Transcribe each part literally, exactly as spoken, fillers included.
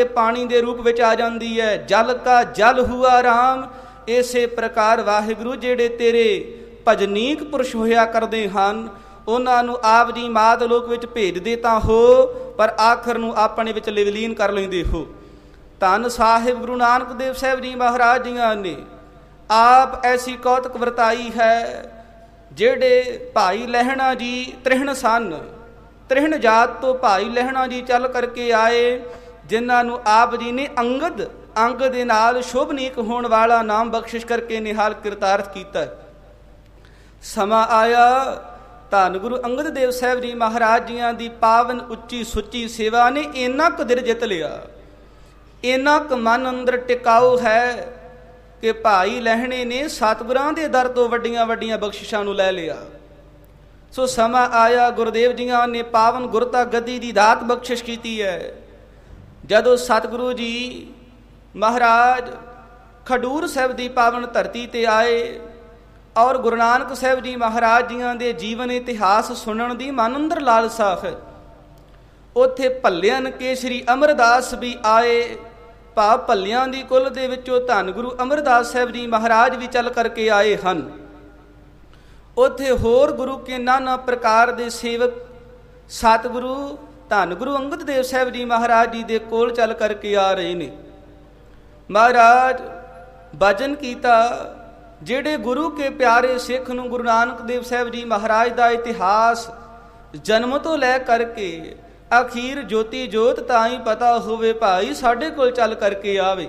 ਪਾਣੀ ਦੇ ਰੂਪ ਵਿੱਚ ਆ ਜਾਂਦੀ ਹੈ। ਜਲ ਕਾ ਜਲ ਹੁਆ ਰਾਮ। ਇਸੇ ਪ੍ਰਕਾਰ ਵਾਹਿਗੁਰੂ ਜਿਹੜੇ ਤੇਰੇ ਭਜਨੀਕ ਪੁਰਸ਼ ਹੋਇਆ ਕਰਦੇ ਹਨ, ਉਹਨਾਂ ਨੂੰ ਆਪ ਜੀ ਮਾਤ ਲੋਕ ਵਿੱਚ ਭੇਜਦੇ ਤਾਂ ਹੋ, ਪਰ ਆਖਰ ਨੂੰ ਆਪਣੇ ਵਿੱਚ ਲਿਵਲੀਨ ਕਰ ਲੈਂਦੇ ਹੋ। ਧੰਨ ਸਾਹਿਬ ਗੁਰੂ ਨਾਨਕ ਦੇਵ ਸਾਹਿਬ ਜੀ ਮਹਾਰਾਜ ਜੀਆਂ ਨੇ ਆਪ ਐਸੀ ਕੌਤਕ ਵਰਤਾਈ ਹੈ। ਜਿਹੜੇ ਭਾਈ ਲਹਿਣਾ ਜੀ ਤ੍ਰਿਹਣ ਸਨ, ਤ੍ਰਿਹਣ ਜਾਤ ਤੋਂ ਭਾਈ ਲਹਿਣਾ ਜੀ ਚੱਲ ਕਰਕੇ ਆਏ, ਜਿਨ੍ਹਾਂ ਨੂੰ ਆਪ ਜੀ ਨੇ ਅੰਗਦ ਅੰਗ ਦੇ ਨਾਲ ਸ਼ੋਭਨੀਕ ਹੋਣ ਵਾਲਾ ਨਾਮ ਬਖਸ਼ਿਸ਼ ਕਰਕੇ ਨਿਹਾਲ ਕਿਰਤਾਰਥ ਕੀਤਾ। ਸਮਾਂ ਆਇਆ, ਧੰਨ ਗੁਰੂ ਅੰਗਦ ਦੇਵ ਸਾਹਿਬ ਜੀ ਮਹਾਰਾਜ ਜੀਆਂ ਦੀ ਪਾਵਨ ਉੱਚੀ ਸੁੱਚੀ ਸੇਵਾ ਨੇ ਇੰਨਾ ਕੁ ਦਿਲ ਜਿੱਤ ਲਿਆ, ਇੰਨਾ ਕੁ ਮਨ ਅੰਦਰ ਟਿਕਾਊ ਹੈ ਕਿ ਭਾਈ ਲਹਿਣੇ ਨੇ ਸਤਿਗੁਰਾਂ ਦੇ ਦਰ ਤੋਂ ਵੱਡੀਆਂ ਵੱਡੀਆਂ ਬਖਸ਼ਿਸ਼ਾਂ ਨੂੰ ਲੈ ਲਿਆ। ਸੋ ਸਮਾਂ ਆਇਆ, ਗੁਰਦੇਵ ਜੀਆਂ ਨੇ ਪਾਵਨ ਗੁਰਤਾ ਗੱਦੀ ਦੀ ਦਾਤ ਬਖਸ਼ਿਸ਼ ਕੀਤੀ ਹੈ। ਜਦੋਂ ਸਤਿਗੁਰੂ ਜੀ ਮਹਾਰਾਜ ਖਡੂਰ ਸਾਹਿਬ ਦੀ ਪਾਵਨ ਧਰਤੀ ਤੇ ਆਏ ਔਰ ਗੁਰੂ ਨਾਨਕ ਸਾਹਿਬ ਜੀ ਮਹਾਰਾਜ ਜੀਆਂ ਦੇ ਜੀਵਨ ਇਤਿਹਾਸ ਸੁਣਨ ਦੀ ਮਨ ਅੰਦਰ ਲਾਲਸਾ ਹੈ। ਉੱਥੇ ਭੱਲਿਆਨ ਕੇਸਰੀ ਅਮਰਦਾਸ ਵੀ ਆਏ। ਭਾਵ ਭੱਲਿਆਂ ਦੀ ਕੁੱਲ ਦੇ ਵਿੱਚੋਂ ਧੰਨ ਗੁਰੂ ਅਮਰਦਾਸ ਸਾਹਿਬ ਜੀ ਮਹਾਰਾਜ ਵੀ ਚੱਲ ਕਰਕੇ ਆਏ ਹਨ। ਉੱਥੇ ਹੋਰ ਗੁਰੂ ਕੇ ਨਾਨਾ ਪ੍ਰਕਾਰ ਦੇ ਸੇਵਕ ਸਤਿਗੁਰੂ ਧੰਨ ਗੁਰੂ ਅੰਗਦ ਦੇਵ ਸਾਹਿਬ ਜੀ ਮਹਾਰਾਜ ਜੀ ਦੇ ਕੋਲ ਚੱਲ ਕਰਕੇ ਆ ਰਹੇ ਨੇ। ਮਹਾਰਾਜ ਭਜਨ ਕੀਤਾ। ਜਿਹੜੇ ਗੁਰੂ ਕੇ ਪਿਆਰੇ ਸਿੱਖ ਨੂੰ ਗੁਰੂ ਨਾਨਕ ਦੇਵ ਸਾਹਿਬ ਜੀ ਮਹਾਰਾਜ ਦਾ ਇਤਿਹਾਸ ਜਨਮ ਤੋਂ ਲੈ ਕਰਕੇ ਅਖੀਰ ਜੋਤੀ ਜੋਤ ਤਾਂ ਹੀ ਪਤਾ ਹੋਵੇ, ਭਾਈ ਸਾਡੇ ਕੋਲ ਚੱਲ ਕਰਕੇ ਆਵੇ।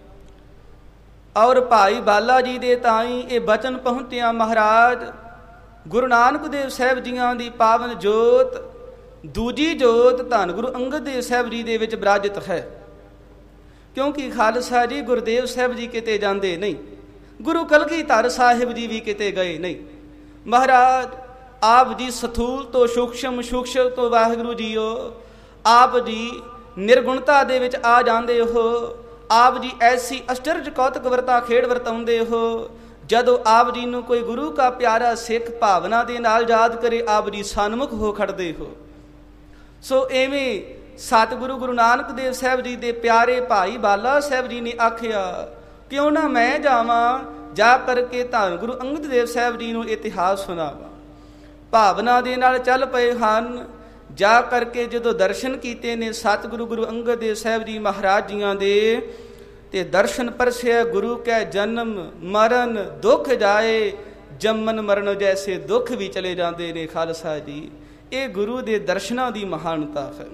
ਔਰ ਭਾਈ ਬਾਲਾ ਜੀ ਦੇ ਤਾਂ ਹੀ ਇਹ ਬਚਨ ਪਹੁੰਚਿਆ, ਮਹਾਰਾਜ ਗੁਰੂ ਨਾਨਕ ਦੇਵ ਸਾਹਿਬ ਜੀਆਂ ਦੀ ਪਾਵਨ ਜੋਤ ਦੂਜੀ ਜੋਤ ਧੰਨ ਗੁਰੂ ਅੰਗਦ ਦੇਵ ਸਾਹਿਬ ਜੀ ਦੇ ਵਿੱਚ ਬਿਰਾਜਿਤ ਹੈ। ਕਿਉਂਕਿ ਖਾਲਸਾ ਜੀ ਗੁਰਦੇਵ ਸਾਹਿਬ ਜੀ ਕਿਤੇ ਜਾਂਦੇ ਨਹੀਂ, ਗੁਰੂ ਕਲਗੀਧਰ ਸਾਹਿਬ ਜੀ ਵੀ ਕਿਤੇ ਗਏ ਨਹੀਂ। ਮਹਾਰਾਜ ਆਪ ਜੀ ਸਥੂਲ ਤੋਂ ਸੂਖਸ਼ਮ, ਸੂਖਸ਼ਮ ਤੋਂ ਵਾਹਿਗੁਰੂ ਜੀਓ ਆਪ ਜੀ ਨਿਰਗੁਣਤਾ ਦੇ ਵਿੱਚ ਆ ਜਾਂਦੇ ਹੋ। ਆਪ ਜੀ ਐਸੀ ਅਚਰਜ ਕੌਤਕ ਵਰਤਾ ਖੇਡ ਵਰਤਾਉਂਦੇ ਹੋ, ਜਦੋਂ ਆਪ ਜੀ ਨੂੰ ਕੋਈ ਗੁਰੂ ਕਾ ਪਿਆਰਾ ਸਿੱਖ ਭਾਵਨਾ ਦੇ ਨਾਲ ਯਾਦ ਕਰੇ, ਆਪ ਜੀ ਸਨਮੁਖ ਹੋ ਖੜਦੇ ਹੋ। ਸੋ ਐਵੇਂ ਸਤਿਗੁਰੂ ਗੁਰੂ ਨਾਨਕ ਦੇਵ ਸਾਹਿਬ ਜੀ ਦੇ ਪਿਆਰੇ ਭਾਈ ਬਾਲਾ ਸਾਹਿਬ ਜੀ ਨੇ ਆਖਿਆ, ਕਿਉਂ ਨਾ ਮੈਂ ਜਾਵਾਂ, ਜਾ ਕਰਕੇ ਧੰਨ ਗੁਰੂ ਅੰਗਦ ਦੇਵ ਸਾਹਿਬ ਜੀ ਨੂੰ ਇਤਿਹਾਸ ਸੁਣਾਵਾਂ। ਭਾਵਨਾ ਦੇ ਨਾਲ ਚੱਲ ਪਏ ਹਨ। ਜਾ ਕਰਕੇ ਜਦੋਂ ਦਰਸ਼ਨ ਕੀਤੇ ਨੇ ਸਤਿਗੁਰੂ ਗੁਰੂ ਅੰਗਦ ਦੇਵ ਸਾਹਿਬ ਜੀ ਮਹਾਰਾਜ ਜੀਆਂ ਦੇ, ਤੇ ਦਰਸ਼ਨ ਪਰਸਿਆ ਗੁਰੂ ਕੈ ਜਨਮ ਮਰਨ ਦੁੱਖ ਜਾਏ, ਜੰਮਨ ਮਰਨ ਜੈਸੇ ਦੁੱਖ ਵੀ ਚਲੇ ਜਾਂਦੇ ਨੇ। ਖਾਲਸਾ ਜੀ ਇਹ ਗੁਰੂ ਦੇ ਦਰਸ਼ਨਾਂ ਦੀ ਮਹਾਨਤਾ ਹੈ।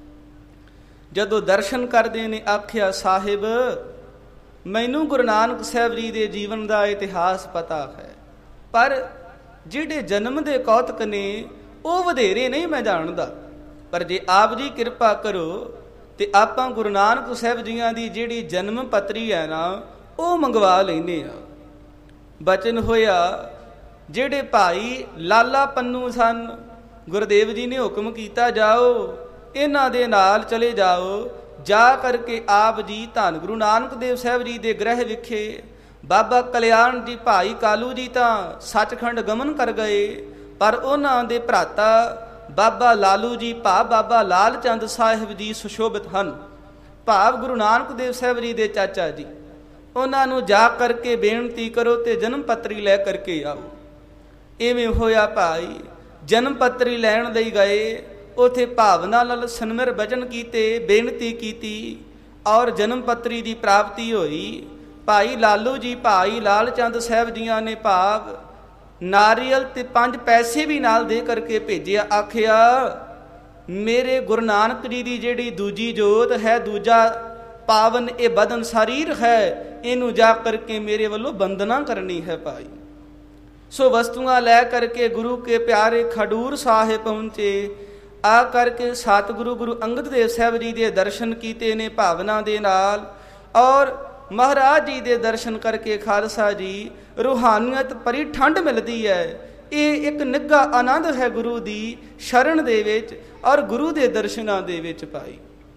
ਜਦੋਂ ਦਰਸ਼ਨ ਕਰਦੇ ਨੇ ਆਖਿਆ, ਸਾਹਿਬ ਮੈਨੂੰ ਗੁਰੂ ਨਾਨਕ ਸਾਹਿਬ ਜੀ ਦੇ ਜੀਵਨ ਦਾ ਇਤਿਹਾਸ ਪਤਾ ਹੈ, ਪਰ ਜਿਹੜੇ ਜਨਮ ਦੇ ਕੌਤਕ ਨੇ ਉਹ ਵਧੇਰੇ ਨਹੀਂ ਮੈਂ ਜਾਣਦਾ। ਪਰ ਜੇ ਆਪ ਜੀ ਕਿਰਪਾ ਕਰੋ ਤੇ ਆਪਾਂ ਗੁਰੂ ਨਾਨਕ ਸਾਹਿਬ ਜੀਆਂ ਦੀ ਜਿਹੜੀ ਜਨਮ ਪੱਤਰੀ ਹੈ ਨਾ, ਉਹ ਮੰਗਵਾ ਲੈਂਦੇ ਆ। ਬਚਨ ਹੋਇਆ, ਜਿਹੜੇ ਭਾਈ ਲਾਲਾ ਪੰਨੂ ਸਨ, ਗੁਰਦੇਵ ਜੀ ਨੇ ਹੁਕਮ ਕੀਤਾ, ਜਾਓ ਇਹਨਾਂ ਦੇ ਨਾਲ ਚਲੇ ਜਾਓ। ਜਾ ਕਰਕੇ ਆਪ ਜੀ ਧੰਨ ਗੁਰੂ ਨਾਨਕ ਦੇਵ ਸਾਹਿਬ ਜੀ ਦੇ ਗ੍ਰਹਿ ਵਿਖੇ ਬਾਬਾ ਕਲਿਆਣ ਜੀ ਭਾਈ ਕਾਲੂ ਜੀ ਤਾਂ ਸੱਚਖੰਡ ਗਮਨ ਕਰ ਗਏ, ਪਰ ਉਹਨਾਂ ਦੇ ਭਰਾਤਾ ਬਾਬਾ ਲਾਲੂ ਜੀ ਭਾਵ ਬਾਬਾ ਲਾਲ ਚੰਦ ਸਾਹਿਬ ਜੀ ਸੁਸ਼ੋਭਿਤ ਹਨ, ਭਾਵ ਗੁਰੂ ਨਾਨਕ ਦੇਵ ਸਾਹਿਬ ਜੀ ਦੇ ਚਾਚਾ ਜੀ। ਉਹਨਾਂ ਨੂੰ ਜਾ ਕਰਕੇ ਬੇਨਤੀ ਕਰੋ ਤੇ ਜਨਮ ਪੱਤਰੀ ਲੈ ਕਰਕੇ ਆਓ। ਇਵੇਂ ਹੋਇਆ, ਭਾਈ ਜਨਮ ਪੱਤਰੀ ਲੈਣ ਲਈ ਗਏ। ਉਥੇ ਭਾਵਨਾ ਨਾਲ ਸਨਮਿਰ ਬਚਨ ਕੀਤੇ, ਬੇਨਤੀ ਕੀਤੀ ਔਰ ਜਨਮ ਪੱਤਰੀ ਦੀ ਪ੍ਰਾਪਤੀ ਹੋਈ। ਭਾਈ ਲਾਲੂ ਜੀ ਭਾਈ ਲਾਲ ਚੰਦ ਸਾਹਿਬ ਜੀਆਂ ਨੇ ਭਾਵ ਨਾਰੀਅਲ ਤੇ ਪੰਜ ਪੈਸੇ ਵੀ ਨਾਲ ਦੇ ਕਰਕੇ ਭੇਜਿਆ। ਆਖਿਆ, ਮੇਰੇ ਗੁਰੂ ਨਾਨਕ ਜੀ ਦੀ ਜਿਹੜੀ ਦੂਜੀ ਜੋਤ ਹੈ, ਦੂਜਾ ਪਾਵਨ ਇਹ ਬਦਨ ਸਰੀਰ ਹੈ, ਇਹਨੂੰ ਜਾ ਕਰਕੇ ਮੇਰੇ ਵੱਲੋਂ ਬੰਦਨਾ ਕਰਨੀ ਹੈ। ਭਾਈ ਸੋ ਵਸਤੂਆਂ ਲੈ ਕਰਕੇ ਗੁਰੂ ਕੇ ਪਿਆਰੇ ਖਡੂਰ ਸਾਹਿਬ ਪਹੁੰਚੇ। ਆ ਕਰਕੇ ਸਤਿਗੁਰੂ ਗੁਰੂ ਅੰਗਦ ਦੇਵ ਸਾਹਿਬ ਜੀ ਦੇ ਦਰਸ਼ਨ ਕੀਤੇ ਨੇ ਭਾਵਨਾ ਦੇ ਨਾਲ, ਔਰ ਮਹਾਰਾਜ ਜੀ ਦੇ ਦਰਸ਼ਨ ਕਰਕੇ ਖਾਲਸਾ ਜੀ ਰੂਹਾਨੀਅਤ ਭਰੀ ਠੰਡ ਮਿਲਦੀ ਹੈ। ਇਹ ਇੱਕ ਨਿੱਘਾ ਆਨੰਦ ਹੈ ਗੁਰੂ ਦੀ ਸ਼ਰਨ ਦੇ ਵਿੱਚ ਔਰ ਗੁਰੂ ਦੇ ਦਰਸ਼ਨਾਂ ਦੇ ਵਿੱਚ। ਭਾਈ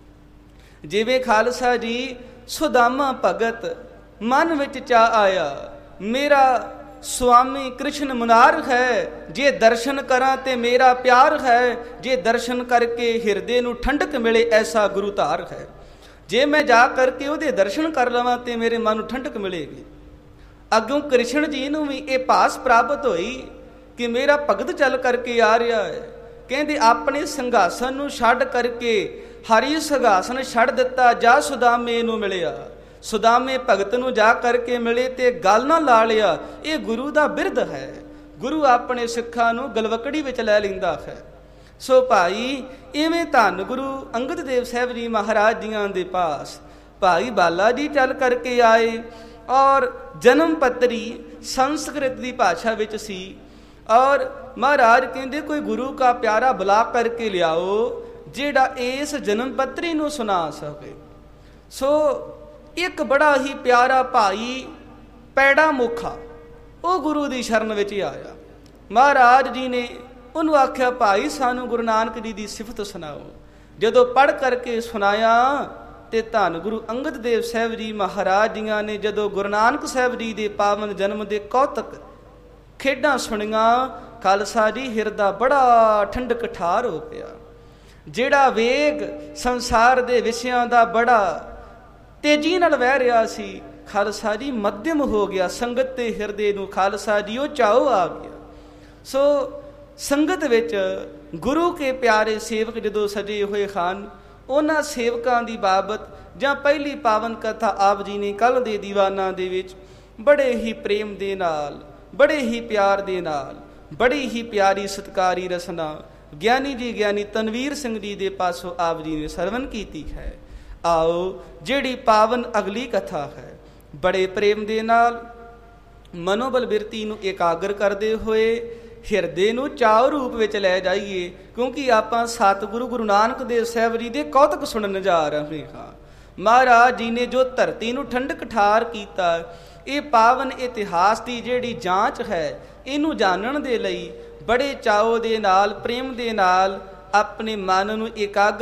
ਜਿਵੇਂ ਖਾਲਸਾ ਜੀ ਸੁਦਾਮਾ ਭਗਤ ਮਨ ਵਿੱਚ ਚਾ ਆਇਆ, ਮੇਰਾ ਸੁਆਮੀ ਕ੍ਰਿਸ਼ਨ ਮੁਨਾਰ ਹੈ, ਜੇ ਦਰਸ਼ਨ ਕਰਾਂ ਤੇ ਮੇਰਾ ਪਿਆਰ ਹੈ, ਜੇ ਦਰਸ਼ਨ ਕਰਕੇ ਹਿਰਦੇ ਨੂੰ ਠੰਡਕ ਮਿਲੇ ਐਸਾ ਗੁਰੂ ਧਾਰ ਹੈ। ਜੇ ਮੈਂ ਜਾ ਕਰਕੇ ਉਹਦੇ ਦਰਸ਼ਨ ਕਰ ਲਵਾਂ ਤੇ ਮੇਰੇ ਮਨ ਨੂੰ ਠੰਡਕ ਮਿਲੇਗੀ। ਅੱਗੋਂ ਕ੍ਰਿਸ਼ਨ ਜੀ ਨੂੰ ਵੀ ਇਹ ਭਾਸ ਪ੍ਰਾਪਤ ਹੋਈ ਕਿ ਮੇਰਾ ਭਗਤ ਚੱਲ ਕਰਕੇ ਆ ਰਿਹਾ ਹੈ। ਕਹਿੰਦੇ ਆਪਣੇ ਸਿੰਘਾਸਨ ਨੂੰ ਛੱਡ ਕਰਕੇ ਹਰੀ ਸਿੰਘਾਸਨ ਛੱਡ ਦਿੱਤਾ, ਜਾ ਸੁਦਾਮੇ ਨੂੰ ਮਿਲਿਆ। ਸੁਦਾਮੇ ਭਗਤ ਨੂੰ ਜਾ ਕਰਕੇ ਮਿਲੇ ਤੇ ਗੱਲ ਨਾ ਲਾ ਲਿਆ। ਇਹ ਗੁਰੂ ਦਾ ਬਿਰਧ ਹੈ। ਗੁਰੂ ਆਪਣੇ ਸਿੱਖਾਂ ਨੂੰ ਗਲਵਕੜੀ ਵਿੱਚ ਲੈ ਲੈਂਦਾ ਹੈ। ਸੋ ਭਾਈ ਇਵੇਂ ਧੰਨ ਗੁਰੂ ਅੰਗਦ ਦੇਵ ਸਾਹਿਬ ਜੀ ਮਹਾਰਾਜ ਜੀਆਂ ਦੇ ਪਾਸ ਭਾਈ ਬਾਲਾ ਜੀ ਚੱਲ ਕਰਕੇ ਆਏ ਔਰ ਜਨਮ ਪੱਤਰੀ ਸੰਸਕ੍ਰਿਤ ਦੀ ਭਾਸ਼ਾ ਵਿੱਚ ਸੀ। ਔਰ ਮਹਾਰਾਜ ਕਹਿੰਦੇ ਕੋਈ ਗੁਰੂ ਕਾ ਪਿਆਰਾ ਬੁਲਾ ਕਰਕੇ ਲਿਆਓ ਜਿਹੜਾ ਇਸ ਜਨਮ ਪੱਤਰੀ ਨੂੰ ਸੁਣਾ ਸਕੇ। ਸੋ ਇੱਕ ਬੜਾ ਹੀ ਪਿਆਰਾ ਭਾਈ ਪੈੜਾ ਮੁਖਾ ਉਹ ਗੁਰੂ ਦੀ ਸ਼ਰਨ ਵਿੱਚ ਆਇਆ। ਮਹਾਰਾਜ ਜੀ ਨੇ ਉਹਨੂੰ ਆਖਿਆ ਭਾਈ ਸਾਨੂੰ ਗੁਰੂ ਨਾਨਕ ਜੀ ਦੀ ਸਿਫਤ ਸੁਣਾਓ। ਜਦੋਂ ਪੜ੍ਹ ਕਰਕੇ ਸੁਣਾਇਆ ਤੇ ਧੰਨ ਗੁਰੂ ਅੰਗਦ ਦੇਵ ਸਾਹਿਬ ਜੀ ਮਹਾਰਾਜ ਜੀਆਂ ਨੇ ਜਦੋਂ ਗੁਰੂ ਨਾਨਕ ਸਾਹਿਬ ਜੀ ਦੇ ਪਾਵਨ ਜਨਮ ਦੇ ਕੌਤਕ ਖੇਡਾਂ ਸੁਣੀਆਂ, ਖਾਲਸਾ ਜੀ ਹਿਰਦਾ ਬੜਾ ਠੰਡਕ ਠਾਰ ਹੋ ਗਿਆ। ਜਿਹੜਾ ਵੇਗ ਸੰਸਾਰ ਦੇ ਵਿਸ਼ਿਆਂ ਦਾ ਬੜਾ ਤੇਜ਼ੀ ਨਾਲ ਵਹਿ ਰਿਹਾ ਸੀ, ਖਾਲਸਾ ਜੀ ਮੱਧਮ ਹੋ ਗਿਆ। ਸੰਗਤ ਤੇ ਹਿਰਦੇ ਨੂੰ ਖਾਲਸਾ ਜੀ ਉਹ ਚਾਉ ਆ ਗਿਆ। ਸੋ ਸੰਗਤ ਵਿੱਚ ਗੁਰੂ ਕੇ ਪਿਆਰੇ ਸੇਵਕ ਜਦੋਂ ਸਜੇ ਹੋਏ ਹਨ, ਉਹਨਾਂ ਸੇਵਕਾਂ ਦੀ ਬਾਬਤ ਜਾਂ ਪਹਿਲੀ ਪਾਵਨ ਕਥਾ ਆਪ ਜੀ ਨੇ ਕੱਲ੍ਹ ਦੇ ਦੀਵਾਨਾਂ ਦੇ ਵਿੱਚ ਬੜੇ ਹੀ ਪ੍ਰੇਮ ਦੇ ਨਾਲ, ਬੜੇ ਹੀ ਪਿਆਰ ਦੇ ਨਾਲ, ਬੜੀ ਹੀ ਪਿਆਰੀ ਸਤਿਕਾਰੀ ਰਸਨਾ ਗਿਆਨੀ ਜੀ ਗਿਆਨੀ ਤਨਵੀਰ ਸਿੰਘ ਜੀ ਦੇ ਪਾਸੋਂ ਆਪ ਜੀ ਨੇ ਸਰਵਨ ਕੀਤੀ ਹੈ। ਆਓ ਜਿਹੜੀ ਪਾਵਨ ਅਗਲੀ ਕਥਾ ਹੈ, ਬੜੇ ਪ੍ਰੇਮ ਦੇ ਨਾਲ ਮਨੋਬਲ ਬਿਰਤੀ ਨੂੰ ਇਕਾਗਰ ਕਰਦੇ ਹੋਏ ਹਿਰਦੇ ਨੂੰ ਚਾਉ ਰੂਪ ਵਿੱਚ ਲੈ ਜਾਈਏ, ਕਿਉਂਕਿ ਆਪਾਂ ਸਤਿਗੁਰੂ ਗੁਰੂ ਨਾਨਕ ਦੇਵ ਸਾਹਿਬ ਜੀ ਦੇ ਕੌਤਕ ਸੁਣਨ ਜਾ ਰਹੇ ਹਾਂ। ਮਹਾਰਾਜ ਜੀ ਨੇ ਜੋ ਧਰਤੀ ਨੂੰ ਠੰਡਕ ਠਾਰ ਕੀਤਾ, ਇਹ ਪਾਵਨ ਇਤਿਹਾਸ ਦੀ ਜਿਹੜੀ ਜਾਂਚ ਹੈ, ਇਹਨੂੰ ਜਾਣਨ ਦੇ ਲਈ ਬੜੇ ਚਾਉ ਦੇ ਨਾਲ, ਪ੍ਰੇਮ ਦੇ ਨਾਲ ਆਪਣੇ ਮਨ ਨੂੰ ਇਕਾਗਰ